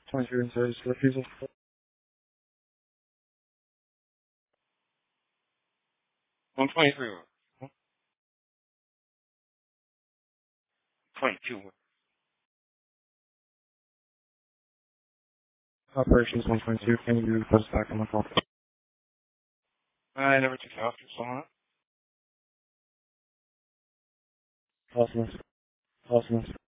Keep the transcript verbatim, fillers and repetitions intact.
twenty-three and service refusal. one twenty-three. twenty-two. Operations one twenty-two, can you post back on the call? I never took off this on. Awesome. Awesome.